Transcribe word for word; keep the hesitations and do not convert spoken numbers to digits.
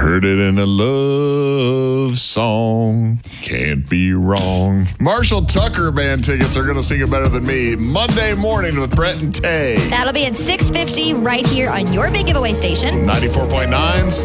Heard it in a love song. Can't be wrong. Marshall Tucker Band tickets are going to sing it better than me. Monday morning with Brett and Tay. That'll be at six fifty right here on your big giveaway station. ninety-four point nine